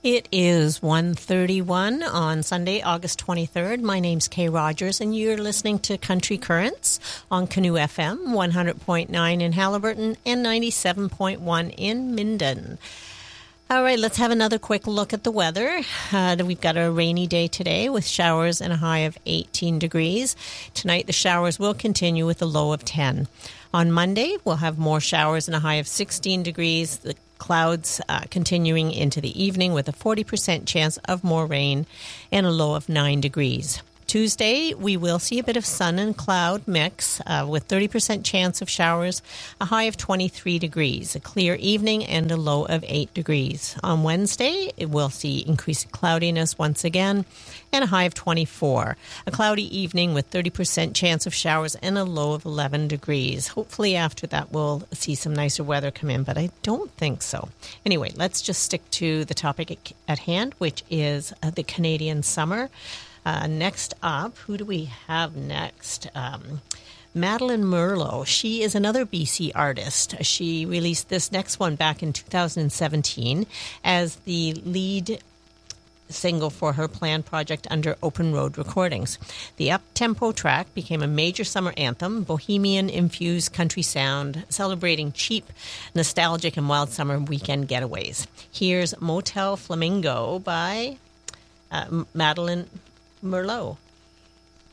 It is 1:31 on Sunday, August 23rd. My name's Kay Rogers, and you're listening to Country Currents on Canoe FM, 100.9 in Haliburton and 97.1 in Minden. All right, let's have another quick look at the weather. We've got a rainy day today with showers and a high of 18 degrees. Tonight, the showers will continue with a low of 10. On Monday, we'll have more showers and a high of 16 degrees. The clouds continuing into the evening with a 40% chance of more rain and a low of 9 degrees. Tuesday, we will see a bit of sun and cloud mix with 30% chance of showers, a high of 23 degrees, a clear evening, and a low of 8 degrees. On Wednesday, we'll see increased cloudiness once again and a high of 24. A cloudy evening with 30% chance of showers and a low of 11 degrees. Hopefully after that, we'll see some nicer weather come in, but I don't think so. Anyway, let's just stick to the topic at hand, which is the Canadian summer. Next up, who do we have next? Madeline Merlo. She is another BC artist. She released this next one back in 2017 as the lead single for her planned project under Open Road Recordings. The up-tempo track became a major summer anthem, bohemian-infused country sound, celebrating cheap, nostalgic, and wild summer weekend getaways. Here's Motel Flamingo by Madeline Merlo.